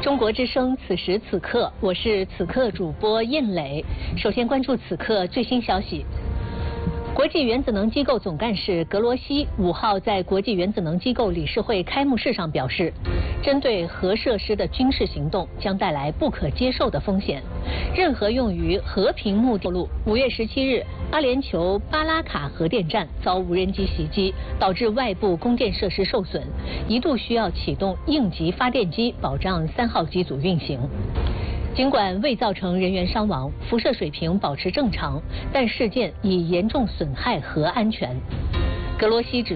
中国之声，此时此刻，我是此刻主播印磊。首先关注此刻最新消息。国际原子能机构总干事格罗西5号在国际原子能机构理事会开幕式上表示，针对核设施的军事行动将带来不可接受的风险。任何用于和平目的路。5月17日，阿联酋巴拉卡核电站遭无人机袭击，导致外部供电设施受损，一度需要启动应急发电机保障3号机组运行。尽管未造成人员伤亡，辐射水平保持正常，但事件已严重损害核安全。格罗西指